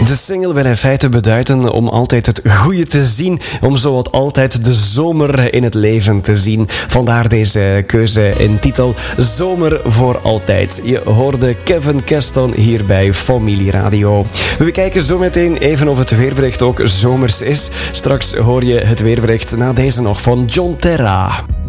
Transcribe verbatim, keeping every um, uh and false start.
De single wil in feite beduiden om altijd het goede te zien, om zo wat altijd de zomer in het leven te zien. Vandaar deze keuze in titel Zomer voor Altijd. Je hoorde Kevin Keston hier bij Familie Radio. We bekijken zo meteen even of het weerbericht ook zomers is. Straks hoor je het weerbericht na deze nog van John Terra.